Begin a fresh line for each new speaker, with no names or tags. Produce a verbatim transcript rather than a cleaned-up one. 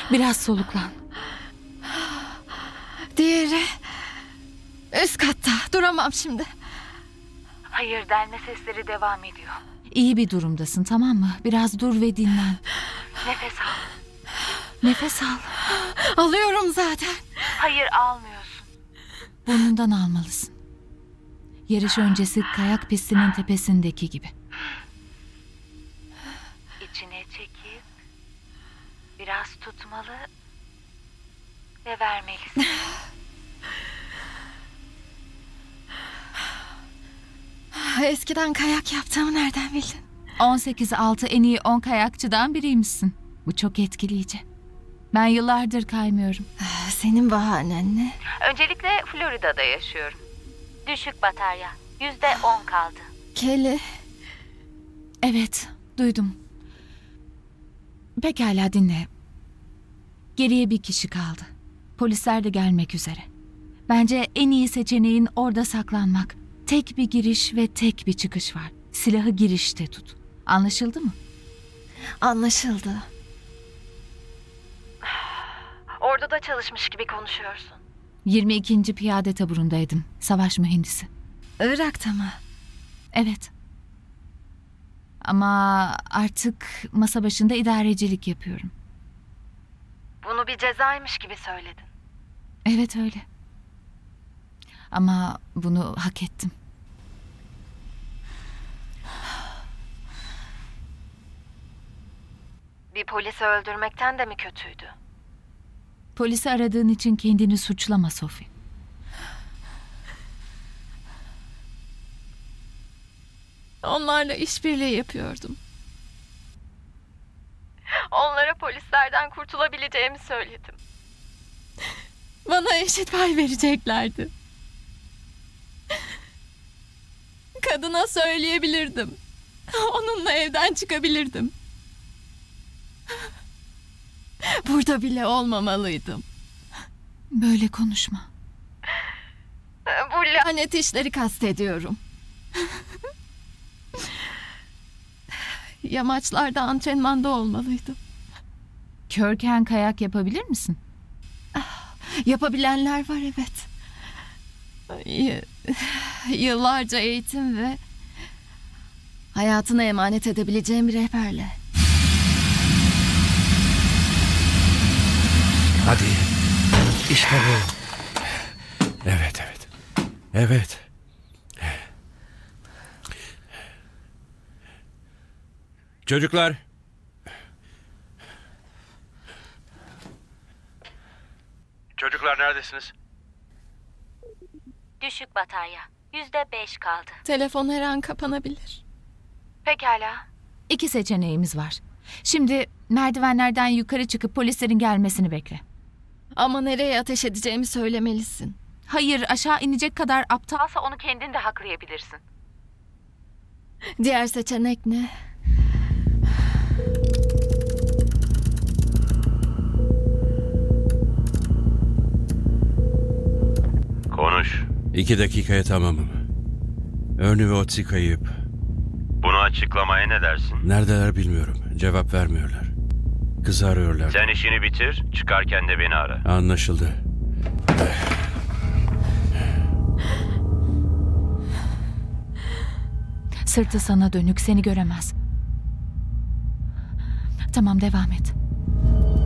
Biraz soluklan.
Diğeri üst katta. Duramam şimdi.
Hayır, delme sesleri devam ediyor. İyi bir durumdasın, tamam mı? Biraz dur ve dinlen. Nefes al. Nefes al.
Alıyorum zaten.
Hayır, almıyorsun. Burnundan almalısın. Yarış öncesi kayak pistinin tepesindeki gibi. İçine çekip biraz tutmalı ve vermelisin.
Eskiden kayak yaptığımı nereden bildin?
on sekiz altı en iyi on kayakçıdan biriymişsin. Bu çok etkileyici. Ben yıllardır kaymıyorum.
Senin bahanen ne?
Öncelikle Florida'da yaşıyorum. Düşük batarya. Yüzde on kaldı.
Kelly.
Evet, duydum. Pekala, dinle. Geriye bir kişi kaldı. Polisler de gelmek üzere. Bence en iyi seçeneğin orada saklanmak. Tek bir giriş ve tek bir çıkış var. Silahı girişte tut. Anlaşıldı mı?
Anlaşıldı.
Orada da çalışmış gibi konuşuyorsun. yirmi ikinci Piyade Taburu'ndaydım. Savaş mühendisi.
Irak'ta mı?
Evet. Ama artık masa başında idarecilik yapıyorum. Bunu bir cezaymış gibi söyledin. Evet, öyle. Ama bunu hak ettim. Bir polisi öldürmekten de mi kötüydü? Polisi aradığın için kendini suçlama Sophie.
Onlarla işbirliği yapıyordum.
Onlara polislerden kurtulabileceğimi söyledim.
Bana eşit pay vereceklerdi. Kadına söyleyebilirdim. Onunla evden çıkabilirdim. Burada bile olmamalıydım.
Böyle konuşma.
Bu lanet işleri kastediyorum. Yamaçlarda antrenmanda olmalıydım.
Körken kayak yapabilir misin?
Yapabilenler var, evet. Y- yıllarca eğitim ve hayatına emanet edebileceğim bir rehberle.
Hadi. İşte bu. Evet, evet. Evet. Çocuklar. Çocuklar neredesiniz?
Düşük batarya. Yüzde beş kaldı.
Telefon her an kapanabilir.
Pekala. İki seçeneğimiz var. Şimdi merdivenlerden yukarı çıkıp polislerin gelmesini bekle.
Ama nereye ateş edeceğimi söylemelisin.
Hayır, aşağı inecek kadar aptalsa onu kendin de haklayabilirsin.
Diğer seçenek ne?
Konuş.
İki dakikaya tamamım. Örnü ve Otsi kayıp.
Bunu açıklamaya ne dersin?
Neredeler bilmiyorum. Cevap vermiyorlar. Kızı arıyorlar.
Sen işini bitir, çıkarken de beni ara.
Anlaşıldı.
Sırtı sana dönük, seni göremez. Tamam, devam et.